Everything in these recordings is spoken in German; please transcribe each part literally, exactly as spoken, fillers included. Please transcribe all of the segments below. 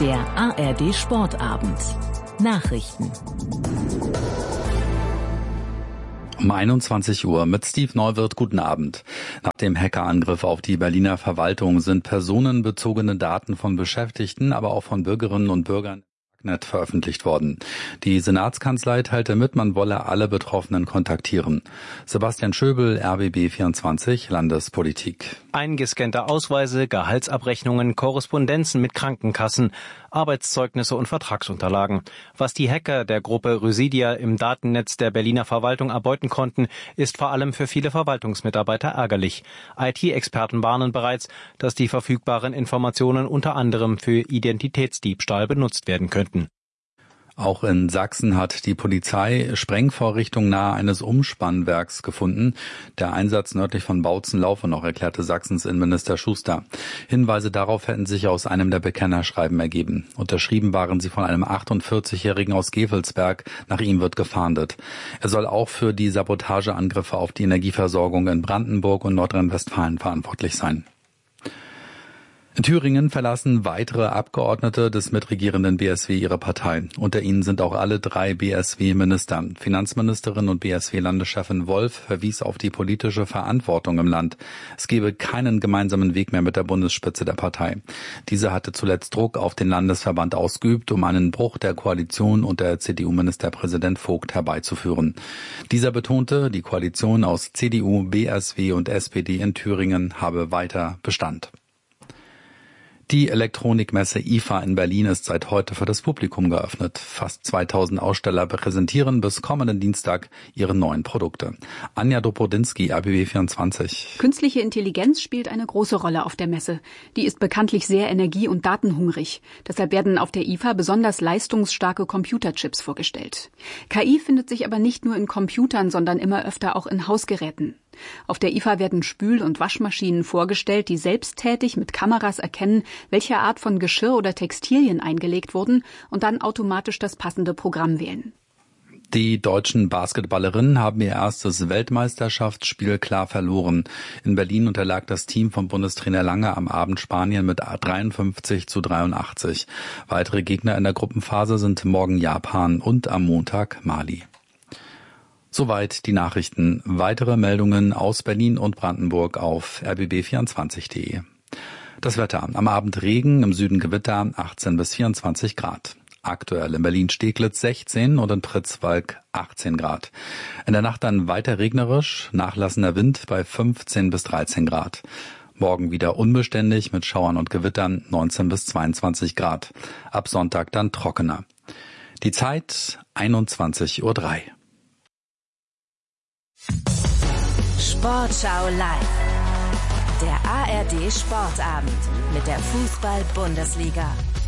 Der A R D Sportabend. Nachrichten. Um einundzwanzig Uhr mit Steve Neuwirth. Guten Abend. Nach dem Hackerangriff auf die Berliner Verwaltung sind personenbezogene Daten von Beschäftigten, aber auch von Bürgerinnen und Bürgern Darknet veröffentlicht worden. Die Senatskanzlei teilte mit, man wolle alle Betroffenen kontaktieren. Sebastian Schöbel, R B B vierundzwanzig, Landespolitik. Eingescannte Ausweise, Gehaltsabrechnungen, Korrespondenzen mit Krankenkassen, Arbeitszeugnisse und Vertragsunterlagen. Was die Hacker der Gruppe Rüsidia im Datennetz der Berliner Verwaltung erbeuten konnten, ist vor allem für viele Verwaltungsmitarbeiter ärgerlich. I T-Experten warnen bereits, dass die verfügbaren Informationen unter anderem für Identitätsdiebstahl benutzt werden könnten. Auch in Sachsen hat die Polizei Sprengvorrichtungen nahe eines Umspannwerks gefunden. Der Einsatz nördlich von Bautzen laufe noch, erklärte Sachsens Innenminister Schuster. Hinweise darauf hätten sich aus einem der Bekennerschreiben ergeben. Unterschrieben waren sie von einem achtundvierzigjährigen aus Gevelsberg. Nach ihm wird gefahndet. Er soll auch für die Sabotageangriffe auf die Energieversorgung in Brandenburg und Nordrhein-Westfalen verantwortlich sein. In Thüringen verlassen weitere Abgeordnete des mitregierenden B S W ihre Partei. Unter ihnen sind auch alle drei B S W-Minister. Finanzministerin und B S W-Landeschefin Wolf verwies auf die politische Verantwortung im Land. Es gebe keinen gemeinsamen Weg mehr mit der Bundesspitze der Partei. Diese hatte zuletzt Druck auf den Landesverband ausgeübt, um einen Bruch der Koalition unter C D U-Ministerpräsident Vogt herbeizuführen. Dieser betonte, die Koalition aus C D U, B S W und S P D in Thüringen habe weiter Bestand. Die Elektronikmesse I F A in Berlin ist seit heute für das Publikum geöffnet. Fast zweitausend Aussteller präsentieren bis kommenden Dienstag ihre neuen Produkte. Anja Dobrodinski, R B B vierundzwanzig. Künstliche Intelligenz spielt eine große Rolle auf der Messe. Die ist bekanntlich sehr energie- und datenhungrig. Deshalb werden auf der I F A besonders leistungsstarke Computerchips vorgestellt. K I findet sich aber nicht nur in Computern, sondern immer öfter auch in Hausgeräten. Auf der I F A werden Spül- und Waschmaschinen vorgestellt, die selbsttätig mit Kameras erkennen, welche Art von Geschirr oder Textilien eingelegt wurden und dann automatisch das passende Programm wählen. Die deutschen Basketballerinnen haben ihr erstes Weltmeisterschaftsspiel klar verloren. In Berlin unterlag das Team von Bundestrainer Lange am Abend Spanien mit dreiundfünfzig zu dreiundachtzig. Weitere Gegner in der Gruppenphase sind morgen Japan und am Montag Mali. Soweit die Nachrichten. Weitere Meldungen aus Berlin und Brandenburg auf r b b vierundzwanzig punkt de. Das Wetter. Am Abend Regen, im Süden Gewitter, achtzehn bis vierundzwanzig Grad. Aktuell in Berlin-Steglitz sechzehn und in Pritzwalk achtzehn Grad. In der Nacht dann weiter regnerisch, nachlassender Wind bei fünfzehn bis dreizehn Grad. Morgen wieder unbeständig mit Schauern und Gewittern, neunzehn bis zweiundzwanzig Grad. Ab Sonntag dann trockener. Die Zeit einundzwanzig Uhr drei. Sportschau live. Der A R D Sportabend mit der Fußball-Bundesliga.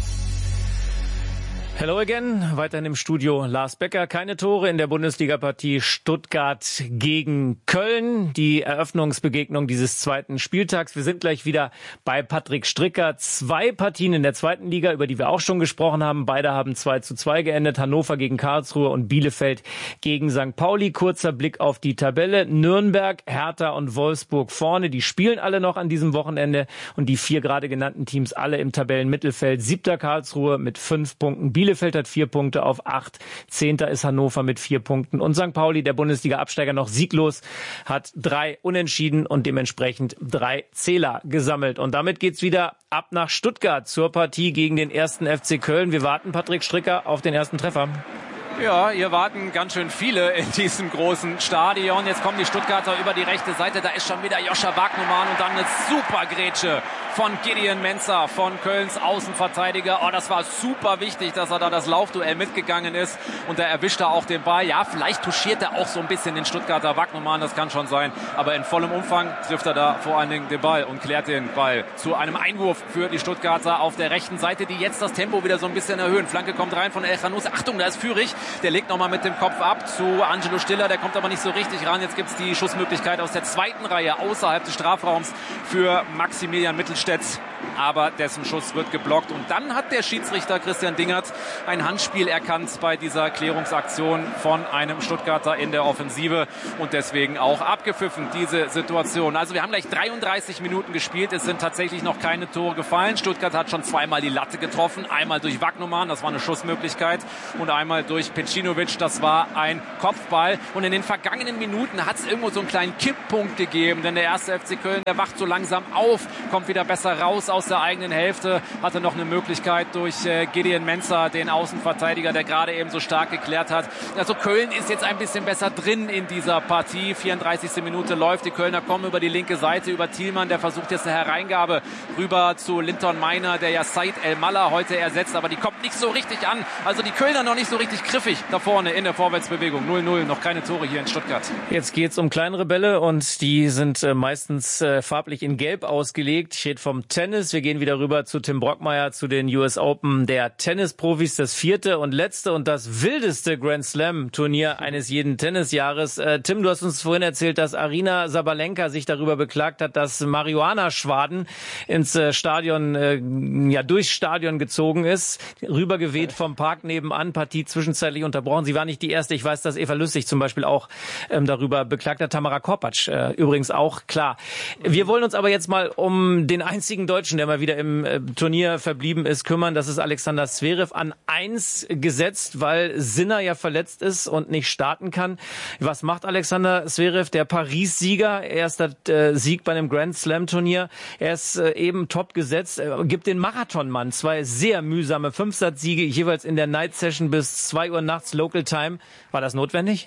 Hello again, weiterhin im Studio Lars Becker. Keine Tore in der Bundesliga-Partie Stuttgart gegen Köln. Die Eröffnungsbegegnung dieses zweiten Spieltags. Wir sind gleich wieder bei Patrick Stricker. Zwei Partien in der zweiten Liga, über die wir auch schon gesprochen haben. Beide haben zwei zu zwei geendet. Hannover gegen Karlsruhe und Bielefeld gegen Sankt Pauli. Kurzer Blick auf die Tabelle. Nürnberg, Hertha und Wolfsburg vorne. Die spielen alle noch an diesem Wochenende. Und die vier gerade genannten Teams alle im Tabellenmittelfeld. Siebter Karlsruhe mit fünf Punkten. Bielefeld hat vier Punkte auf acht. Zehnter ist Hannover mit vier Punkten. Und Sankt Pauli, der Bundesliga-Absteiger, noch sieglos, hat drei Unentschieden und dementsprechend drei Zähler gesammelt. Und damit geht's wieder ab nach Stuttgart zur Partie gegen den ersten F C Köln. Wir warten, Patrick Stricker, auf den ersten Treffer. Ja, hier warten ganz schön viele in diesem großen Stadion. Jetzt kommen die Stuttgarter über die rechte Seite. Da ist schon wieder Joscha Wagnumann und dann eine super Grätsche von Gideon Mensah, von Kölns Außenverteidiger. Oh, das war super wichtig, dass er da das Laufduell mitgegangen ist. Und da erwischt er auch den Ball. Ja, vielleicht touchiert er auch so ein bisschen den Stuttgarter Wagnumann, das kann schon sein. Aber in vollem Umfang trifft er da vor allen Dingen den Ball und klärt den Ball zu einem Einwurf für die Stuttgarter auf der rechten Seite, die jetzt das Tempo wieder so ein bisschen erhöhen. Flanke kommt rein von El Khanous. Achtung, da ist Führig. Der legt nochmal mit dem Kopf ab zu Angelo Stiller. Der kommt aber nicht so richtig ran. Jetzt gibt es die Schussmöglichkeit aus der zweiten Reihe außerhalb des Strafraums für Maximilian Mittelstädt. aber dessen Schuss wird geblockt. Und dann hat der Schiedsrichter Christian Dingert ein Handspiel erkannt bei dieser Klärungsaktion von einem Stuttgarter in der Offensive und deswegen auch abgepfiffen, diese Situation. Also wir haben gleich dreiunddreißig Minuten gespielt. Es sind tatsächlich noch keine Tore gefallen. Stuttgart hat schon zweimal die Latte getroffen. Einmal durch Wagnumann, das war eine Schussmöglichkeit. Und einmal durch Pecinovic, das war ein Kopfball. Und in den vergangenen Minuten hat es irgendwo so einen kleinen Kipppunkt gegeben. Denn der erste F C Köln, der wacht so langsam auf, kommt wieder besser raus aus der eigenen Hälfte. Hatte noch eine Möglichkeit durch äh, Gideon Mensah, den Außenverteidiger, der gerade eben so stark geklärt hat. Also Köln ist jetzt ein bisschen besser drin in dieser Partie. vierunddreißigste Minute läuft. Die Kölner kommen über die linke Seite, über Thielmann. Der versucht jetzt eine Hereingabe rüber zu Linton Meiner, der ja Said El-Mallah heute ersetzt. Aber die kommt nicht so richtig an. Also die Kölner noch nicht so richtig griffig da vorne in der Vorwärtsbewegung. null null, noch keine Tore hier in Stuttgart. Jetzt geht's um kleinere Bälle und die sind äh, meistens äh, farblich in Gelb ausgelegt. Steht vom Tennis. Wir gehen wieder rüber zu Tim Brockmeier, zu den U S Open der Tennisprofis. Das vierte und letzte und das wildeste Grand Slam Turnier eines jeden Tennisjahres. Äh, Tim, du hast uns vorhin erzählt, dass Aryna Sabalenka sich darüber beklagt hat, dass Marihuana-Schwaden ins äh, Stadion, äh, ja durchs Stadion gezogen ist, rübergeweht vom Park nebenan, Partie zwischenzeitlich unterbrochen. Sie war nicht die erste. Ich weiß, dass Eva Lüssig zum Beispiel auch ähm, darüber beklagt hat. Tamara Korpatsch äh, übrigens auch, klar. Wir wollen uns aber jetzt mal um den einzigen Deutschen, der mal wieder im äh, Turnier verblieben ist, kümmern. Das ist Alexander Zverev, an eins gesetzt, weil Sinner ja verletzt ist und nicht starten kann. Was macht Alexander Zverev, der Paris-Sieger? Erster äh, Sieg bei einem Grand Slam-Turnier. Er ist äh, eben top gesetzt, äh, gibt den Marathonmann zwei sehr mühsame Fünfsatzsiege, jeweils in der Night Session bis zwei Uhr nachts Local Time. War das notwendig?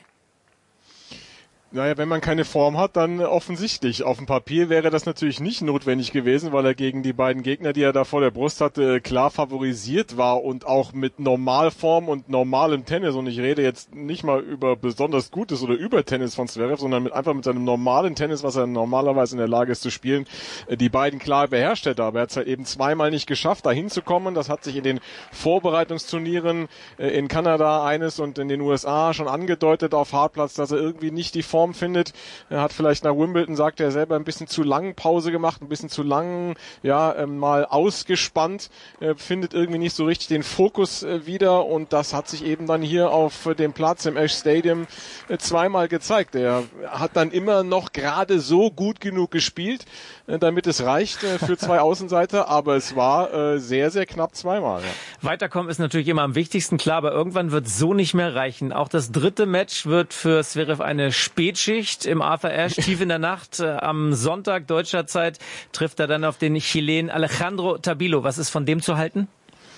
Naja, wenn man keine Form hat, dann offensichtlich. Auf dem Papier wäre das natürlich nicht notwendig gewesen, weil er gegen die beiden Gegner, die er da vor der Brust hatte, klar favorisiert war und auch mit Normalform und normalem Tennis. Und ich rede jetzt nicht mal über besonders gutes oder über Tennis von Zverev, sondern mit, einfach mit seinem normalen Tennis, was er normalerweise in der Lage ist zu spielen, die beiden klar beherrscht hätte. Aber er hat es halt eben zweimal nicht geschafft, da hinzukommen. Das hat sich in den Vorbereitungsturnieren in Kanada eines und in den U S A schon angedeutet auf Hartplatz, dass er irgendwie nicht die Form findet. Er hat vielleicht nach Wimbledon, sagt er selber, ein bisschen zu lang Pause gemacht, ein bisschen zu lang, ja, äh, mal ausgespannt, äh, findet irgendwie nicht so richtig den Fokus äh, wieder und das hat sich eben dann hier auf äh, dem Platz im Ash Stadium äh, zweimal gezeigt. Er hat dann immer noch gerade so gut genug gespielt, äh, damit es reicht äh, für zwei Außenseiter, aber es war äh, sehr, sehr knapp zweimal. Ja. Weiterkommen ist natürlich immer am wichtigsten, klar, aber irgendwann wird es so nicht mehr reichen. Auch das dritte Match wird für Zverev eine Spätschicht im Arthur Ashe, tief in der Nacht. Äh, am Sonntag deutscher Zeit trifft er dann auf den Chilen Alejandro Tabilo. Was ist von dem zu halten?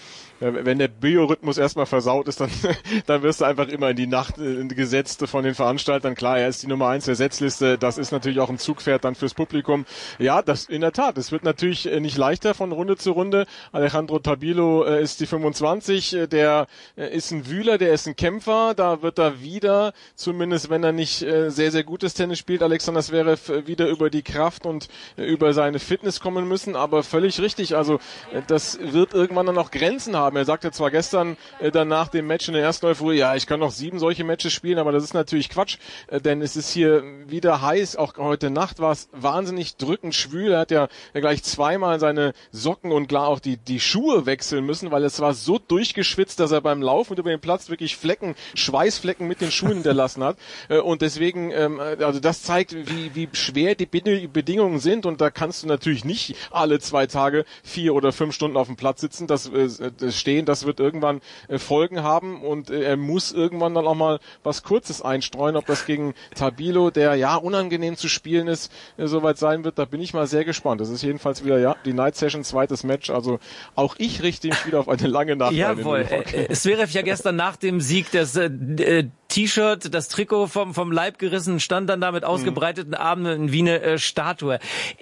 Wenn der Biorhythmus erstmal versaut ist, dann, dann wirst du einfach immer in die Nacht äh, gesetzt von den Veranstaltern. Klar, er ist die Nummer eins der Setzliste. Das ist natürlich auch ein Zugpferd dann fürs Publikum. Ja, das in der Tat. Es wird natürlich äh, nicht leichter von Runde zu Runde. Alejandro Tabilo äh, ist die fünfundzwanzig. Äh, der äh, ist ein Wühler, der ist ein Kämpfer. Da wird er wieder, zumindest wenn er nicht äh, sehr, sehr gutes Tennis spielt, Alexander Zverev äh, wieder über die Kraft und äh, über seine Fitness kommen müssen. Aber völlig richtig. Also äh, das wird irgendwann dann auch Grenzen haben. Er sagte zwar gestern äh, dann nach dem Match in der ersten Euphorie, ja, ich kann noch sieben solche Matches spielen, aber das ist natürlich Quatsch, äh, denn es ist hier wieder heiß, auch heute Nacht war es wahnsinnig drückend schwül, er hat ja, ja gleich zweimal seine Socken und klar auch die, die Schuhe wechseln müssen, weil es war so durchgeschwitzt, dass er beim Laufen über den Platz wirklich Flecken, Schweißflecken mit den Schuhen hinterlassen hat äh, und deswegen, ähm, also das zeigt, wie, wie schwer die Bedingungen sind und da kannst du natürlich nicht alle zwei Tage vier oder fünf Stunden auf dem Platz sitzen, das, äh, das stehen, das wird irgendwann äh, Folgen haben und äh, er muss irgendwann dann auch mal was Kurzes einstreuen, ob das gegen Tabilo, der ja unangenehm zu spielen ist, äh, soweit sein wird, da bin ich mal sehr gespannt. Das ist jedenfalls wieder ja die Night Session, zweites Match, also auch ich richte mich wieder auf eine lange Nacht. Jawohl, äh, Zverev ja gestern nach dem Sieg das äh, T-Shirt, das Trikot vom vom Leib gerissen, stand dann da mit ausgebreiteten Armen wie eine äh, Statue.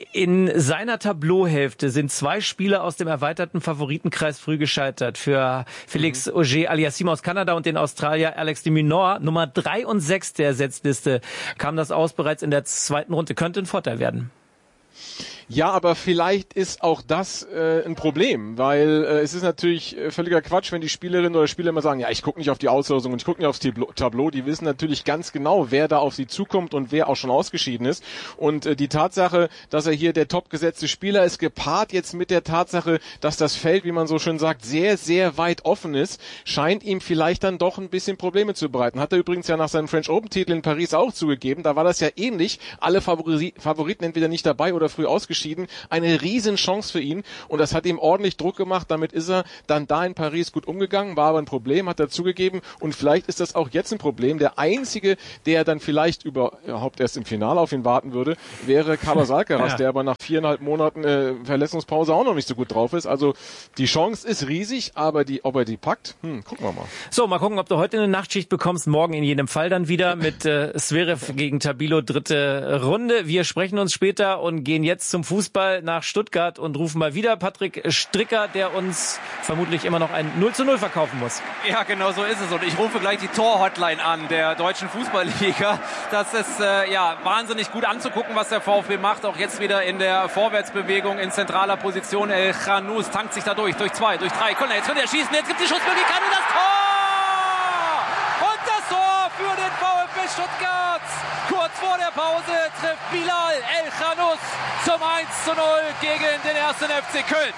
In seiner Tableauhälfte sind zwei Spieler aus dem erweiterten Favoritenkreis früh gescheitert. Für Felix mhm. Auger-Aliassime aus Kanada und den Australier Alex de Minaur, Nummer drei und sechs der Setzliste, kam das aus bereits in der zweiten Runde. Könnte ein Vorteil werden. Ja, aber vielleicht ist auch das äh, ein Problem, weil äh, es ist natürlich äh, völliger Quatsch, wenn die Spielerinnen oder Spieler immer sagen, ja, ich gucke nicht auf die Auslosung und ich gucke nicht aufs Tableau. Die wissen natürlich ganz genau, wer da auf sie zukommt und wer auch schon ausgeschieden ist. Und äh, die Tatsache, dass er hier der topgesetzte Spieler ist, gepaart jetzt mit der Tatsache, dass das Feld, wie man so schön sagt, sehr, sehr weit offen ist, scheint ihm vielleicht dann doch ein bisschen Probleme zu bereiten. Hat er übrigens ja nach seinem French Open-Titel in Paris auch zugegeben. Da war das ja ähnlich. Alle Favori- Favoriten entweder nicht dabei oder früh ausgeschieden. Eine riesen Chance für ihn. Und das hat ihm ordentlich Druck gemacht. Damit ist er dann da in Paris gut umgegangen. War aber ein Problem, hat er zugegeben. Und vielleicht ist das auch jetzt ein Problem. Der Einzige, der dann vielleicht überhaupt erst im Finale auf ihn warten würde, wäre Carlos Alcaraz, ja. der aber nach viereinhalb Monaten äh, Verletzungspause auch noch nicht so gut drauf ist. Also die Chance ist riesig, aber die, ob er die packt, hm, gucken wir mal. So, mal gucken, ob du heute eine Nachtschicht bekommst. Morgen in jedem Fall dann wieder mit äh, Zverev gegen Tabilo, dritte Runde. Wir sprechen uns später und gehen jetzt zum Fußball nach Stuttgart und rufen mal wieder Patrick Stricker, der uns vermutlich immer noch ein null zu null verkaufen muss. Ja, genau so ist es. Und ich rufe gleich die Tor-Hotline an der deutschen Fußballliga. Das ist äh, ja wahnsinnig gut anzugucken, was der VfB macht. Auch jetzt wieder in der Vorwärtsbewegung in zentraler Position. El Khanous tankt sich da durch, durch zwei, durch drei. Komm, jetzt wird er schießen. Jetzt gibt es die Schussmöglichkeit und das Tor! Und das Tor für den VfB Stuttgart. Kurz vor der Pause trifft Bilal El Khanous zum eins zu null gegen den ersten F C Köln.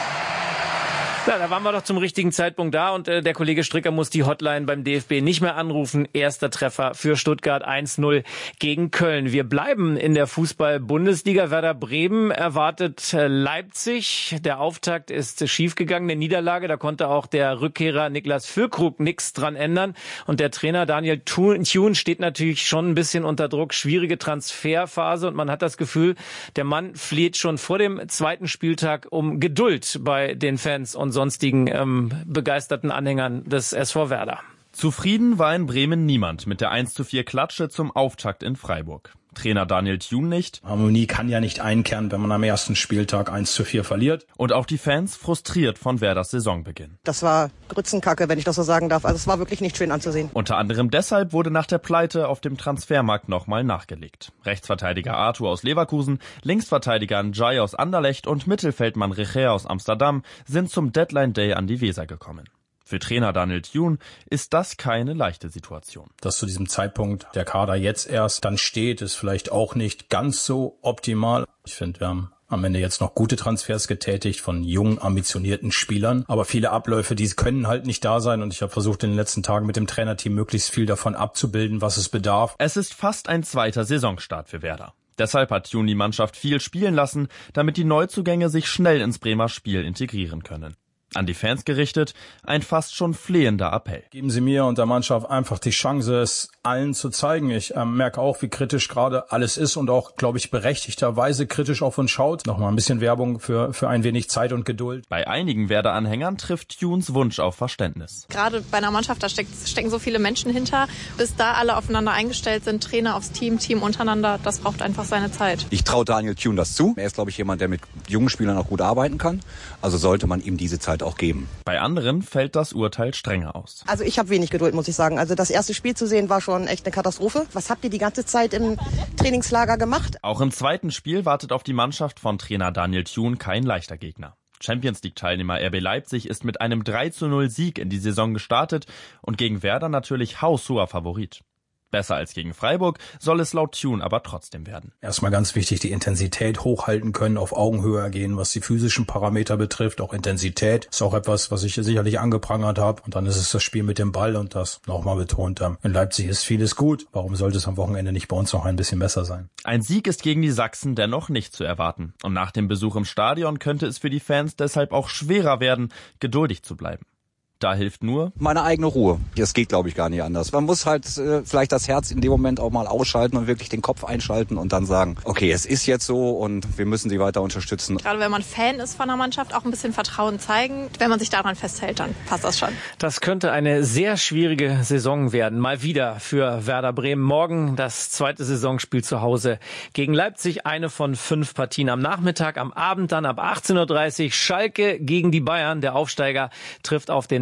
Ja, da waren wir doch zum richtigen Zeitpunkt da und äh, der Kollege Stricker muss die Hotline beim D F B nicht mehr anrufen. Erster Treffer für Stuttgart, eins null gegen Köln. Wir bleiben in der Fußball-Bundesliga. Werder Bremen erwartet äh, Leipzig. Der Auftakt ist äh, schiefgegangen, eine Niederlage. Da konnte auch der Rückkehrer Niklas Füllkrug nichts dran ändern. Und der Trainer Daniel Thun steht natürlich schon ein bisschen unter Druck. Schwierige Transferphase und man hat das Gefühl, der Mann fleht schon vor dem zweiten Spieltag um Geduld bei den Fans und sonstigen ähm, begeisterten Anhängern des S V Werder. Zufrieden war in Bremen niemand mit der eins zu vier Klatsche zum Auftakt in Freiburg. Trainer Daniel Thun nicht. Harmonie kann ja nicht einkehren, wenn man am ersten Spieltag eins zu vier verliert. Und auch die Fans frustriert von Werders Saisonbeginn. Das war Grützenkacke, wenn ich das so sagen darf. Also es war wirklich nicht schön anzusehen. Unter anderem deshalb wurde nach der Pleite auf dem Transfermarkt nochmal nachgelegt. Rechtsverteidiger Arthur aus Leverkusen, Linksverteidiger Njai aus Anderlecht und Mittelfeldmann Recher aus Amsterdam sind zum Deadline Day an die Weser gekommen. Für Trainer Daniel Thun ist das keine leichte Situation. Dass zu diesem Zeitpunkt der Kader jetzt erst dann steht, ist vielleicht auch nicht ganz so optimal. Ich finde, wir haben am Ende jetzt noch gute Transfers getätigt von jungen, ambitionierten Spielern. Aber viele Abläufe, die können halt nicht da sein. Und ich habe versucht, in den letzten Tagen mit dem Trainerteam möglichst viel davon abzubilden, was es bedarf. Es ist fast ein zweiter Saisonstart für Werder. Deshalb hat Thun die Mannschaft viel spielen lassen, damit die Neuzugänge sich schnell ins Bremer Spiel integrieren können. An die Fans gerichtet, ein fast schon flehender Appell. Geben Sie mir und der Mannschaft einfach die Chance, es allen zu zeigen. Ich äh, merke auch, wie kritisch gerade alles ist und auch, glaube ich, berechtigterweise kritisch auf uns schaut. Nochmal ein bisschen Werbung für für ein wenig Zeit und Geduld. Bei einigen Werder-Anhängern trifft Thuns Wunsch auf Verständnis. Gerade bei einer Mannschaft, da steckt, stecken so viele Menschen hinter. Bis da alle aufeinander eingestellt sind, Trainer aufs Team, Team untereinander, das braucht einfach seine Zeit. Ich traue Daniel Thun das zu. Er ist, glaube ich, jemand, der mit jungen Spielern auch gut arbeiten kann. Also sollte man ihm diese Zeit auch geben. Bei anderen fällt das Urteil strenger aus. Also ich habe wenig Geduld, muss ich sagen. Also das erste Spiel zu sehen war schon echt eine Katastrophe. Was habt ihr die ganze Zeit im Trainingslager gemacht? Auch im zweiten Spiel wartet auf die Mannschaft von Trainer Daniel Thun kein leichter Gegner. Champions-League-Teilnehmer R B Leipzig ist mit einem drei zu null Sieg in die Saison gestartet und gegen Werder natürlich haushoher Favorit. Besser als gegen Freiburg soll es laut Thun aber trotzdem werden. Erstmal ganz wichtig, die Intensität hochhalten können, auf Augenhöhe gehen, was die physischen Parameter betrifft. Auch Intensität ist auch etwas, was ich sicherlich angeprangert habe. Und dann ist es das Spiel mit dem Ball und das nochmal betont. In Leipzig ist vieles gut. Warum sollte es am Wochenende nicht bei uns noch ein bisschen besser sein? Ein Sieg ist gegen die Sachsen dennoch nicht zu erwarten. Und nach dem Besuch im Stadion könnte es für die Fans deshalb auch schwerer werden, geduldig zu bleiben. Da hilft nur meine eigene Ruhe. Das geht, glaube ich, gar nicht anders. Man muss halt äh, vielleicht das Herz in dem Moment auch mal ausschalten und wirklich den Kopf einschalten und dann sagen, okay, es ist jetzt so und wir müssen sie weiter unterstützen. Gerade wenn man Fan ist von einer Mannschaft, auch ein bisschen Vertrauen zeigen. Wenn man sich daran festhält, dann passt das schon. Das könnte eine sehr schwierige Saison werden. Mal wieder für Werder Bremen. Morgen das zweite Saisonspiel zu Hause gegen Leipzig. Eine von fünf Partien am Nachmittag. Am Abend dann ab achtzehn Uhr dreißig Schalke gegen die Bayern. Der Aufsteiger trifft auf den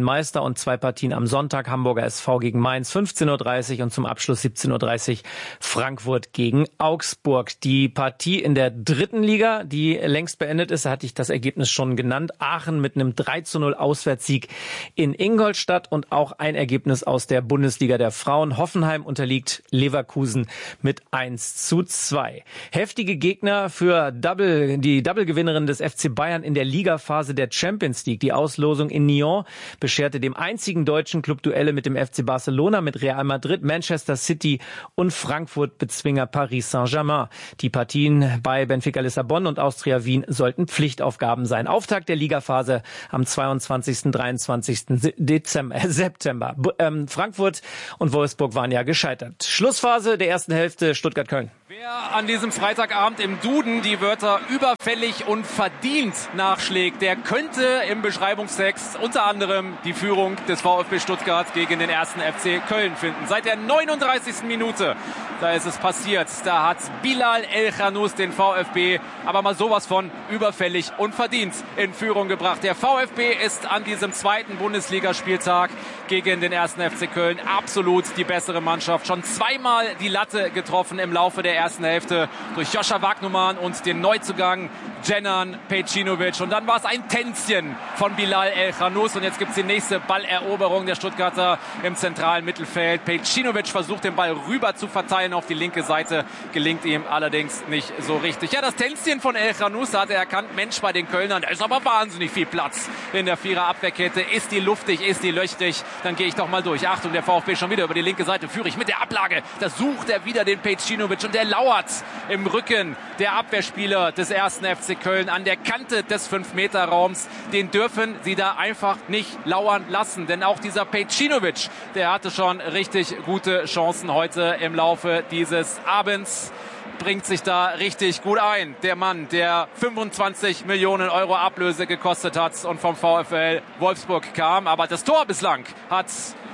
Meister und zwei Partien am Sonntag. Hamburger S V gegen Mainz fünfzehn Uhr dreißig und zum Abschluss siebzehn Uhr dreißig Frankfurt gegen Augsburg. Die Partie in der dritten Liga, die längst beendet ist, da hatte ich das Ergebnis schon genannt. Aachen mit einem drei zu null Auswärtssieg in Ingolstadt und auch ein Ergebnis aus der Bundesliga der Frauen. Hoffenheim unterliegt Leverkusen mit eins zu zwei. Heftige Gegner für Double, die Double-Gewinnerin des F C Bayern in der Ligaphase der Champions League. Die Auslosung in Nyon bescherte dem einzigen deutschen Club Duelle mit dem F C Barcelona, mit Real Madrid, Manchester City und Frankfurt-Bezwinger Paris Saint-Germain. Die Partien bei Benfica Lissabon und Austria Wien sollten Pflichtaufgaben sein. Auftakt der Ligaphase am zweiundzwanzigsten, dreiundzwanzigsten Dezember, äh, September. B- ähm, Frankfurt und Wolfsburg waren ja gescheitert. Schlussphase der ersten Hälfte Stuttgart-Köln. Wer an diesem Freitagabend im Duden die Wörter überfällig und verdient nachschlägt, der könnte im Beschreibungstext unter anderem die Führung des VfB Stuttgart gegen den ersten F C Köln finden. Seit der neununddreißigsten Minute, da ist es passiert. Da hat Bilal El-Khanous den VfB aber mal sowas von überfällig und verdient in Führung gebracht. Der VfB ist an diesem zweiten Bundesligaspieltag gegen den ersten F C Köln absolut die bessere Mannschaft. Schon zweimal die Latte getroffen im Laufe der ersten Hälfte durch Joscha Wagnumann und den Neuzugang Dženan Pejcinović. Und dann war es ein Tänzchen von Bilal El-Khanous. Und jetzt gibt es die nächste Balleroberung der Stuttgarter im zentralen Mittelfeld. Pejcinović versucht, den Ball rüber zu verteilen auf die linke Seite. Gelingt ihm allerdings nicht so richtig. Ja, das Tänzchen von El-Khanous, da hat er erkannt, Mensch, bei den Kölnern, da ist aber wahnsinnig viel Platz in der Vierer-Abwehrkette. Ist die luftig, ist die löchrig, dann gehe ich doch mal durch. Achtung, der VfB schon wieder über die linke Seite. Führe ich mit der Ablage. Da sucht er wieder den Pejcinović und der lauert im Rücken der Abwehrspieler des ersten F C Köln an der Kante des fünf Meter Raums. Den dürfen sie da einfach nicht lauern lassen. Denn auch dieser Pejcinović, der hatte schon richtig gute Chancen heute im Laufe dieses Abends. Bringt sich da richtig gut ein. Der Mann, der fünfundzwanzig Millionen Euro Ablöse gekostet hat und vom VfL Wolfsburg kam. Aber das Tor bislang hat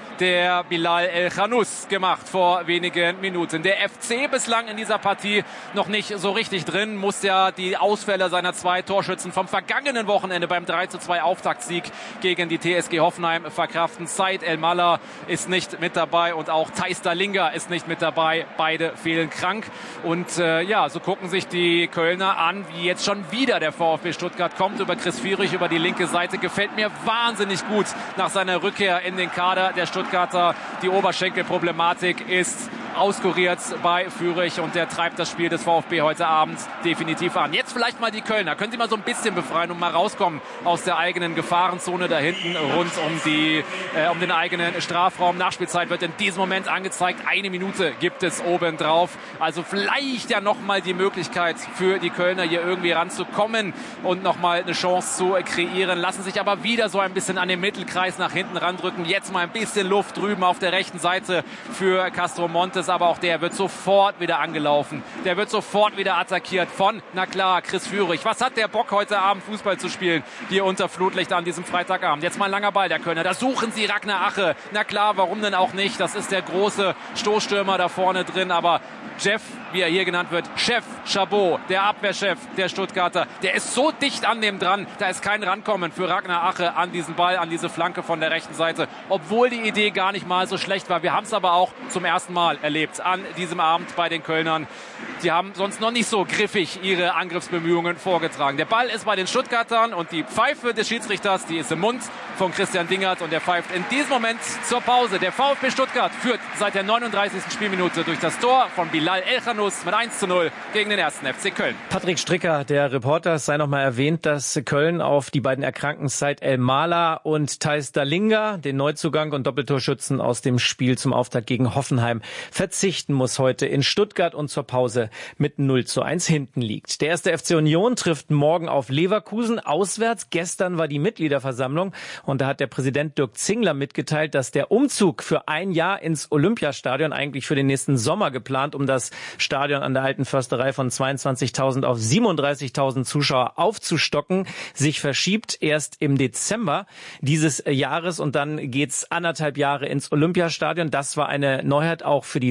der Bilal El-Khanous gemacht vor wenigen Minuten. Der F C bislang in dieser Partie noch nicht so richtig drin, muss ja die Ausfälle seiner zwei Torschützen vom vergangenen Wochenende beim drei zu zwei Auftaktsieg gegen die T S G Hoffenheim verkraften. Said El-Mallah ist nicht mit dabei und auch Thijs Dallinga ist nicht mit dabei. Beide fehlen krank. Und äh, ja, so gucken sich die Kölner an, wie jetzt schon wieder der VfB Stuttgart kommt über Chris Führig über die linke Seite. Gefällt mir wahnsinnig gut nach seiner Rückkehr in den Kader der Stuttgarter. Die Oberschenkelproblematik ist auskuriert bei Führig und der treibt das Spiel des VfB heute Abend definitiv an. Jetzt vielleicht mal die Kölner. Können Sie mal so ein bisschen befreien und mal rauskommen aus der eigenen Gefahrenzone da hinten rund um die äh, um den eigenen Strafraum. Nachspielzeit wird in diesem Moment angezeigt. Eine Minute gibt es oben drauf. Also vielleicht ja nochmal die Möglichkeit für die Kölner hier irgendwie ranzukommen und nochmal eine Chance zu kreieren. Lassen sich aber wieder so ein bisschen an den Mittelkreis nach hinten randrücken. Jetzt mal ein bisschen Luft drüben auf der rechten Seite für Castro Montes. Aber auch der wird sofort wieder angelaufen. Der wird sofort wieder attackiert von, na klar, Chris Führig. Was hat der Bock heute Abend Fußball zu spielen? Hier unter Flutlicht an diesem Freitagabend. Jetzt mal ein langer Ball der Kölner. Da suchen sie Ragnar Ache. Na klar, warum denn auch nicht? Das ist der große Stoßstürmer da vorne drin. Aber Jeff, wie er hier genannt wird, Chef Chabot, der Abwehrchef der Stuttgarter, der ist so dicht an dem dran, da ist kein Rankommen für Ragnar Ache an diesen Ball, an diese Flanke von der rechten Seite. Obwohl die Idee gar nicht mal so schlecht war. Wir haben es aber auch zum ersten Mal erlebt an diesem Abend bei den Kölnern. Die haben sonst noch nicht so griffig ihre Angriffsbemühungen vorgetragen. Der Ball ist bei den Stuttgartern und die Pfeife des Schiedsrichters, die ist im Mund von Christian Dingert und der pfeift in diesem Moment zur Pause. Der VfB Stuttgart führt seit der neununddreißigsten Spielminute durch das Tor von Bilal El-Khanous mit eins zu null gegen den ersten F C Köln. Patrick Stricker, der Reporter, sei noch mal erwähnt, dass Köln auf die beiden erkrankten Said El-Mallah und Thijs Dallinga, den Neuzugang und Doppeltorschützen aus dem Spiel zum Auftakt gegen Hoffenheim, verzichten muss heute in Stuttgart und zur Pause mit null zu eins hinten liegt. Der erste F C Union trifft morgen auf Leverkusen auswärts. Gestern war die Mitgliederversammlung und da hat der Präsident Dirk Zingler mitgeteilt, dass der Umzug für ein Jahr ins Olympiastadion eigentlich für den nächsten Sommer geplant, um das Stadion an der Alten Försterei von zweiundzwanzigtausend auf siebenunddreißigtausend Zuschauer aufzustocken, sich verschiebt erst im Dezember dieses Jahres und dann geht's anderthalb Jahre ins Olympiastadion. Das war eine Neuheit auch für die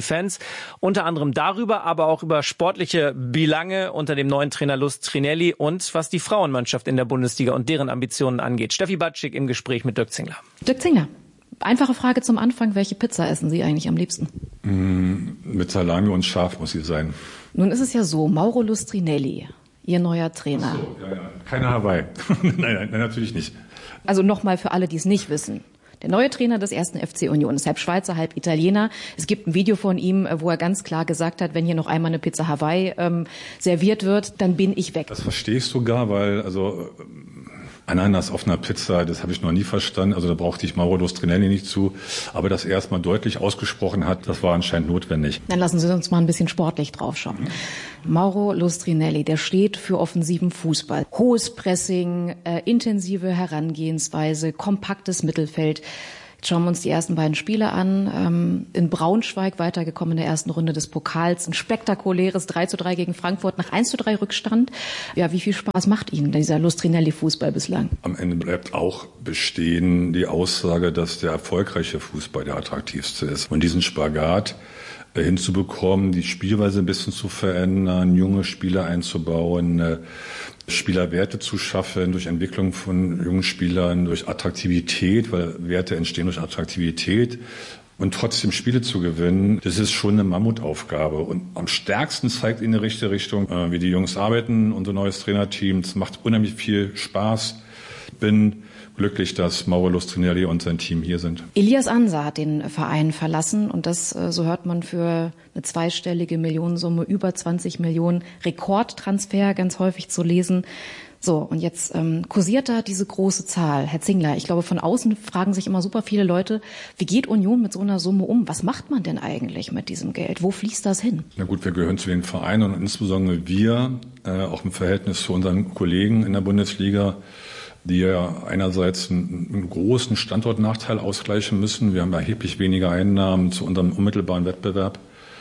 Fans. Unter anderem darüber, aber auch über sportliche Belange unter dem neuen Trainer Lustrinelli und was die Frauenmannschaft in der Bundesliga und deren Ambitionen angeht. Steffi Batschik im Gespräch mit Dirk Zingler. Dirk Zingler, einfache Frage zum Anfang. Welche Pizza essen Sie eigentlich am liebsten? Mm, mit Salami und scharf muss sie sein. Nun ist es ja so, Mauro Lustrinelli, Ihr neuer Trainer. Ach so, ja, ja. Keine Hawaii. nein, nein, nein, natürlich nicht. Also nochmal für alle, die es nicht wissen. Der neue Trainer des ersten F C Union ist halb Schweizer, halb Italiener. Es gibt ein Video von ihm, wo er ganz klar gesagt hat, wenn hier noch einmal eine Pizza Hawaii ähm, serviert wird, dann bin ich weg. Das verstehe ich sogar, weil also Ananas auf einer Pizza, das habe ich noch nie verstanden. Also da brauchte ich Mauro Lustrinelli nicht zu. Aber dass er erstmal deutlich ausgesprochen hat, das war anscheinend notwendig. Dann lassen Sie uns mal ein bisschen sportlich draufschauen. Mhm. Mauro Lustrinelli, der steht für offensiven Fußball. Hohes Pressing, äh, intensive Herangehensweise, kompaktes Mittelfeld. Jetzt schauen wir uns die ersten beiden Spiele an. Ähm, in Braunschweig weitergekommen in der ersten Runde des Pokals. Ein spektakuläres drei zu drei gegen Frankfurt nach eins zu drei Rückstand. Ja, wie viel Spaß macht Ihnen dieser Lustrinelli-Fußball bislang? Am Ende bleibt auch bestehen die Aussage, dass der erfolgreiche Fußball der attraktivste ist. Und diesen Spagat äh, hinzubekommen, die Spielweise ein bisschen zu verändern, junge Spieler einzubauen, äh, Spielerwerte zu schaffen durch Entwicklung von jungen Spielern, durch Attraktivität, weil Werte entstehen durch Attraktivität und trotzdem Spiele zu gewinnen, das ist schon eine Mammutaufgabe. Und am stärksten zeigt in die richtige Richtung, wie die Jungs arbeiten, unser neues Trainerteam. Es macht unheimlich viel Spaß. Ich bin glücklich, dass Mauro Lustrinelli und sein Team hier sind. Elias Ansa hat den Verein verlassen und das, so hört man, für eine zweistellige Millionensumme, über zwanzig Millionen, Rekordtransfer ganz häufig zu lesen. So, und jetzt ähm, kursiert da diese große Zahl. Herr Zingler, ich glaube, von außen fragen sich immer super viele Leute, wie geht Union mit so einer Summe um? Was macht man denn eigentlich mit diesem Geld? Wo fließt das hin? Na gut, wir gehören zu den Vereinen und insbesondere wir, äh, auch im Verhältnis zu unseren Kollegen in der Bundesliga, die ja einerseits einen, einen großen Standortnachteil ausgleichen müssen. Wir haben erheblich weniger Einnahmen zu unserem unmittelbaren Wettbewerb.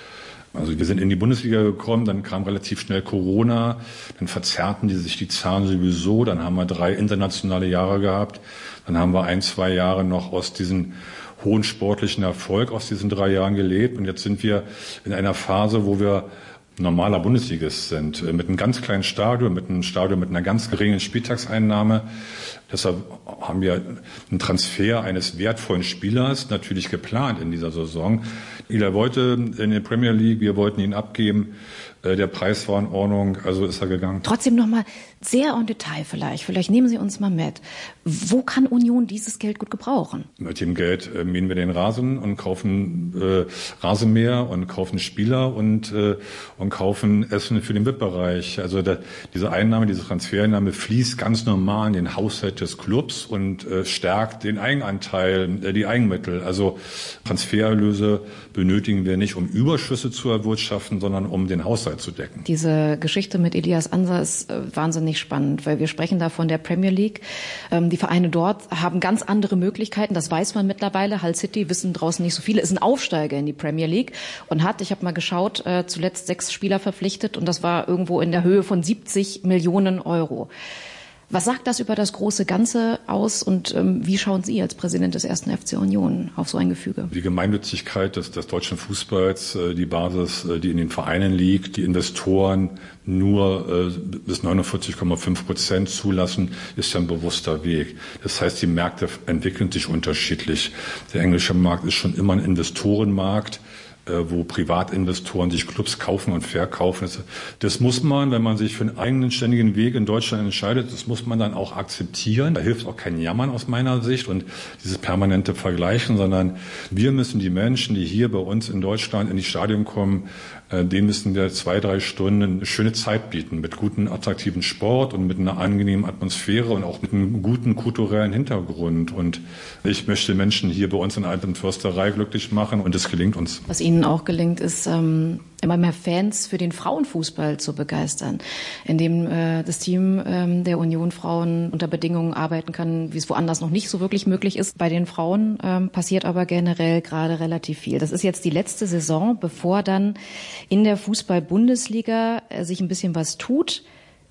Also wir sind in die Bundesliga gekommen, dann kam relativ schnell Corona, dann verzerrten die sich die Zahlen sowieso, dann haben wir drei internationale Jahre gehabt, dann haben wir ein, zwei Jahre noch aus diesem hohen sportlichen Erfolg aus diesen drei Jahren gelebt und jetzt sind wir in einer Phase, wo wir normaler Bundesligist sind, mit einem ganz kleinen Stadion, mit einem Stadion mit einer ganz geringen Spieltagseinnahme. Deshalb haben wir einen Transfer eines wertvollen Spielers natürlich geplant in dieser Saison. Jeder wollte in der Premier League, wir wollten ihn abgeben. Der Preis war in Ordnung, also ist er gegangen. Trotzdem nochmal sehr en Detail vielleicht. Vielleicht nehmen Sie uns mal mit. Wo kann Union dieses Geld gut gebrauchen? Mit dem Geld äh, mähen wir den Rasen und kaufen äh, Rasenmäher und kaufen Spieler und, äh, und kaufen Essen für den V I P-Bereich. Also der, diese Einnahme, diese Transfereinnahme fließt ganz normal in den Haushalt des Clubs und äh, stärkt den Eigenanteil, äh, die Eigenmittel. Also Transfererlöse benötigen wir nicht, um Überschüsse zu erwirtschaften, sondern um den Haushalt zu decken. Diese Geschichte mit Elias Ansa ist äh, wahnsinnig spannend, weil wir sprechen da von der Premier League. Ähm, die Vereine dort haben ganz andere Möglichkeiten, das weiß man mittlerweile. Hull City, wissen draußen nicht so viele, ist ein Aufsteiger in die Premier League und hat, ich habe mal geschaut, äh, zuletzt sechs Spieler verpflichtet und das war irgendwo in der Höhe von siebzig Millionen Euro. Was sagt das über das große Ganze aus und ähm, wie schauen Sie als Präsident des ersten F C Union auf so ein Gefüge? Die Gemeinnützigkeit des, des deutschen Fußballs, äh, die Basis, äh, die in den Vereinen liegt, die Investoren nur äh, bis neunundvierzig Komma fünf Prozent zulassen, ist ja ein bewusster Weg. Das heißt, die Märkte entwickeln sich unterschiedlich. Der englische Markt ist schon immer ein Investorenmarkt, wo Privatinvestoren sich Clubs kaufen und verkaufen. Das, das muss man, wenn man sich für einen eigenen ständigen Weg in Deutschland entscheidet, das muss man dann auch akzeptieren. Da hilft auch kein Jammern aus meiner Sicht und dieses permanente Vergleichen, sondern wir müssen die Menschen, die hier bei uns in Deutschland in die Stadien kommen, denen müssen wir zwei, drei Stunden eine schöne Zeit bieten mit guten, attraktiven Sport und mit einer angenehmen Atmosphäre und auch mit einem guten kulturellen Hintergrund. Und ich möchte Menschen hier bei uns in der Alten Försterei glücklich machen und es gelingt uns. Was Ihnen auch gelingt, ist ähm, immer mehr Fans für den Frauenfußball zu begeistern, indem äh, das Team ähm, der Union Frauen unter Bedingungen arbeiten kann, wie es woanders noch nicht so wirklich möglich ist. Bei den Frauen ähm, passiert aber generell gerade relativ viel. Das ist jetzt die letzte Saison, bevor dann in der Fußball-Bundesliga äh, sich ein bisschen was tut.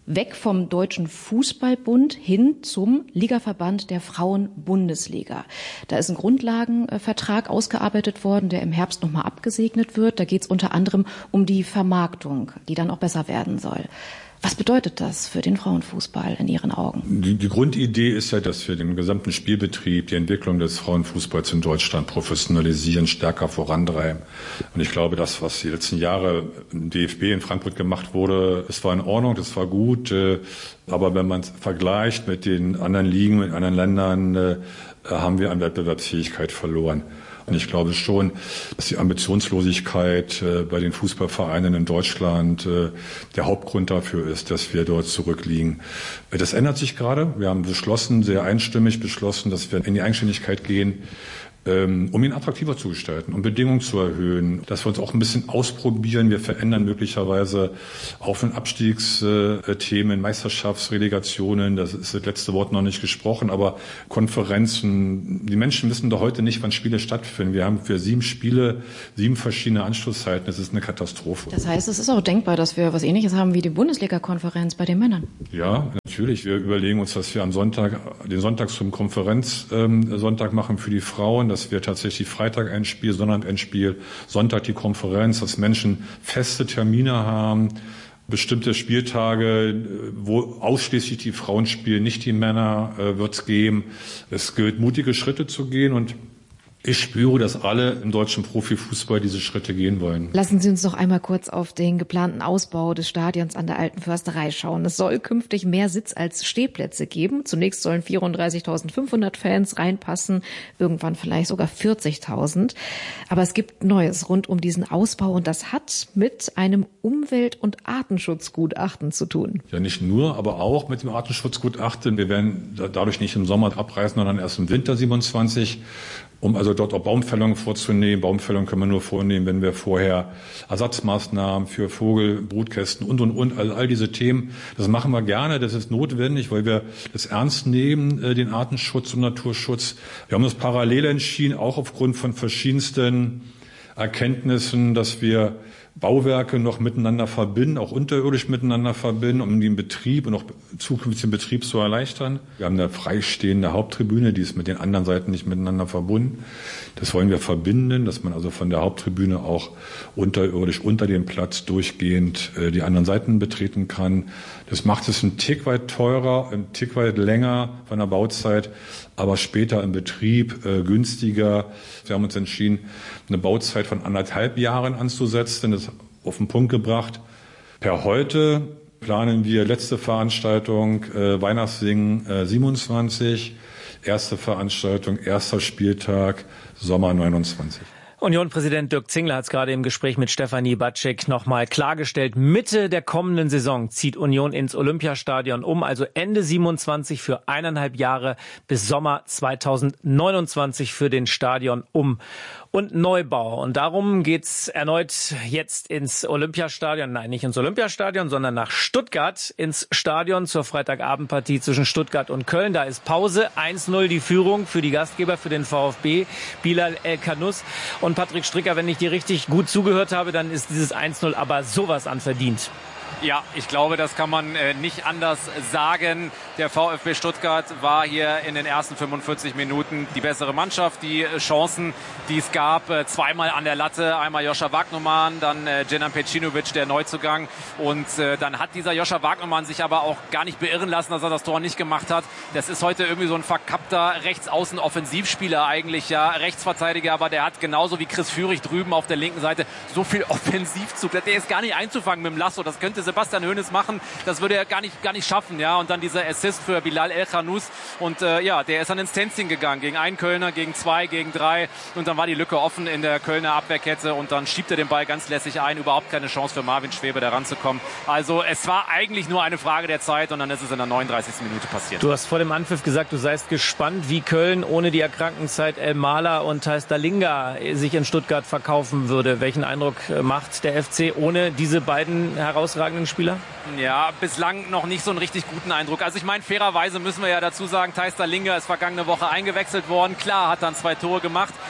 weg vom Deutschen Fußballbund hin zum Ligaverband der Frauen-Bundesliga. Da ist ein Grundlagenvertrag ausgearbeitet worden, der im Herbst nochmal abgesegnet wird. Da geht es unter anderem um die Vermarktung, die dann auch besser werden soll. Was bedeutet das für den Frauenfußball in Ihren Augen? Die, die Grundidee ist ja, dass wir den gesamten Spielbetrieb, die Entwicklung des Frauenfußballs in Deutschland professionalisieren, stärker vorantreiben. Und ich glaube, das, was die letzten Jahre im D F B in Frankfurt gemacht wurde, es war in Ordnung, das war gut. Aber wenn man es vergleicht mit den anderen Ligen, mit anderen Ländern, haben wir an Wettbewerbsfähigkeit verloren. Und ich glaube schon, dass die Ambitionslosigkeit äh, bei den Fußballvereinen in Deutschland äh, der Hauptgrund dafür ist, dass wir dort zurückliegen. Äh, das ändert sich gerade. Wir haben beschlossen, sehr einstimmig beschlossen, dass wir in die Eigenständigkeit gehen, ähm, um ihn attraktiver zu gestalten, um Bedingungen zu erhöhen, dass wir uns auch ein bisschen ausprobieren. Wir verändern möglicherweise Auf- und Abstiegsthemen, Meisterschaftsrelegationen. Das ist das letzte Wort noch nicht gesprochen, aber Konferenzen. Die Menschen wissen doch heute nicht, wann Spiele stattfinden. Wir haben für sieben Spiele sieben verschiedene Anschlusszeiten. Das ist eine Katastrophe. Das heißt, es ist auch denkbar, dass wir was Ähnliches haben wie die Bundesliga-Konferenz bei den Männern. Ja, natürlich. Wir überlegen uns, dass wir am Sonntag, den Sonntag zum Konferenzsonntag machen für die Frauen, dass wir tatsächlich Freitag ein Spiel, Sonntag ein Spiel, Sonntag die Konferenz, dass Menschen feste Termine haben, bestimmte Spieltage, wo ausschließlich die Frauen spielen, nicht die Männer, äh, wird es geben. Es gilt, mutige Schritte zu gehen und ich spüre, dass alle im deutschen Profifußball diese Schritte gehen wollen. Lassen Sie uns noch einmal kurz auf den geplanten Ausbau des Stadions an der Alten Försterei schauen. Es soll künftig mehr Sitz- als Stehplätze geben. Zunächst sollen vierunddreißigtausendfünfhundert Fans reinpassen, irgendwann vielleicht sogar vierzigtausend. Aber es gibt Neues rund um diesen Ausbau und das hat mit einem Umwelt- und Artenschutzgutachten zu tun. Ja, nicht nur, aber auch mit dem Artenschutzgutachten. Wir werden dadurch nicht im Sommer abreißen, sondern erst im Winter siebenundzwanzig. Um also dort auch Baumfällungen vorzunehmen. Baumfällungen können wir nur vornehmen, wenn wir vorher Ersatzmaßnahmen für Vogel, Brutkästen und, und, und, also all diese Themen. Das machen wir gerne, das ist notwendig, weil wir das ernst nehmen, den Artenschutz und Naturschutz. Wir haben uns parallel entschieden, auch aufgrund von verschiedensten Erkenntnissen, dass wir Bauwerke noch miteinander verbinden, auch unterirdisch miteinander verbinden, um den Betrieb und auch zukünftigen Betrieb zu erleichtern. Wir haben eine freistehende Haupttribüne, die ist mit den anderen Seiten nicht miteinander verbunden. Das wollen wir verbinden, dass man also von der Haupttribüne auch unterirdisch unter dem Platz durchgehend äh, die anderen Seiten betreten kann. Das macht es ein Tick weit teurer, ein Tick weit länger von der Bauzeit, aber später im Betrieb äh, günstiger. Wir haben uns entschieden, eine Bauzeit von anderthalb Jahren anzusetzen, das auf den Punkt gebracht. Per heute planen wir letzte Veranstaltung äh, Weihnachtssingen äh, siebenundzwanzig, erste Veranstaltung, erster Spieltag Sommer neunundzwanzig. Union-Präsident Dirk Zingler hat es gerade im Gespräch mit Stefanie Batschek nochmal klargestellt. Mitte der kommenden Saison zieht Union ins Olympiastadion um, also Ende siebenundzwanzig für eineinhalb Jahre bis Sommer zweitausendneunundzwanzig für den Stadion um. Und Neubau. Und darum geht's erneut jetzt ins Olympiastadion. Nein, nicht ins Olympiastadion, sondern nach Stuttgart ins Stadion zur Freitagabendpartie zwischen Stuttgart und Köln. Da ist Pause. eins null die Führung für die Gastgeber, für den VfB, Bilal El-Khanous. Und Patrick Stricker, wenn ich dir richtig gut zugehört habe, dann ist dieses eins null aber sowas an verdient. Ja, ich glaube, das kann man äh, nicht anders sagen. Der VfB Stuttgart war hier in den ersten fünfundvierzig Minuten die bessere Mannschaft. Die äh, Chancen, die es gab, äh, zweimal an der Latte, einmal Joscha Wagnumann, dann äh, Djenan Pecinovic, der Neuzugang. Und äh, dann hat dieser Joscha Wagnumann sich aber auch gar nicht beirren lassen, dass er das Tor nicht gemacht hat. Das ist heute irgendwie so ein verkappter Rechtsaußen-Offensivspieler eigentlich, ja, Rechtsverteidiger, aber der hat genauso wie Chris Führig drüben auf der linken Seite so viel Offensivzug. Der ist gar nicht einzufangen mit dem Lasso. Das könnte Sebastian Hoeneß machen, das würde er gar nicht gar nicht schaffen, ja. Und dann dieser Assist für Bilal El-Khanous und äh, ja, der ist dann ins Tänzchen gegangen gegen einen Kölner, gegen zwei, gegen drei und dann war die Lücke offen in der Kölner Abwehrkette und dann schiebt er den Ball ganz lässig ein, überhaupt keine Chance für Marvin Schwebe da ranzukommen. Also es war eigentlich nur eine Frage der Zeit und dann ist es in der neununddreißigsten Minute passiert. Du hast vor dem Anpfiff gesagt, du seist gespannt, wie Köln ohne die Erkrankenzeit El Mala und Thais Dalinga sich in Stuttgart verkaufen würde. Welchen Eindruck macht der F C ohne diese beiden herausragenden Spieler? Ja, bislang noch nicht so einen richtig guten Eindruck. Also ich meine, fairerweise müssen wir ja dazu sagen, Thais Dalinga ist vergangene Woche eingewechselt worden. Klar, hat dann zwei Tore gemacht,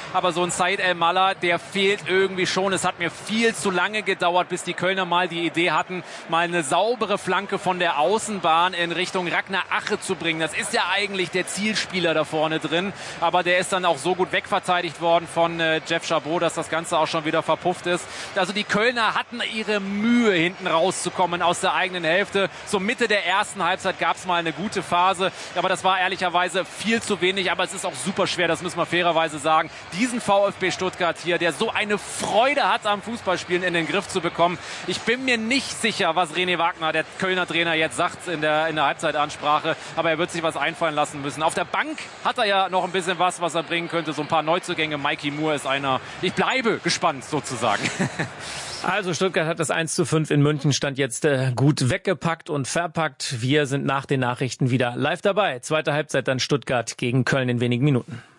aber so ein Said El-Mallah, der fehlt irgendwie schon. Es hat mir viel zu lange gedauert, bis die Kölner mal die Idee hatten, mal eine saubere Flanke von der Außenbahn in Richtung Ragnar Ache zu bringen. Das ist ja eigentlich der Zielspieler da vorne drin, aber der ist dann auch so gut wegverteidigt worden von äh, Jeff Chabot, dass das Ganze auch schon wieder verpufft ist. Also die Kölner hatten ihre Mühe, hinten rauszukommen aus der eigenen Hälfte. So Mitte der ersten Halbzeit gab es mal eine gute Phase, aber das war ehrlicherweise viel zu wenig, aber es ist auch super schwer, das müssen wir fairerweise sagen, diesen VfB Stuttgart hier, der so eine Freude hat am Fußballspielen, in den Griff zu bekommen. Ich bin mir nicht sicher, was René Wagner, der Kölner Trainer, jetzt sagt in der, in der Halbzeitansprache, aber er wird sich was einfallen lassen müssen. Auf der Bank hat er ja noch ein bisschen was, was er bringen könnte, so ein paar Neuzugänge. Mikey Moore ist einer. Ich bleibe gespannt sozusagen. Also Stuttgart hat das eins zu fünf in München, stand jetzt äh, gut weggepackt und verpackt. Wir sind nach den Nachrichten wieder live dabei. Zweite Halbzeit dann Stuttgart gegen Köln in wenigen Minuten.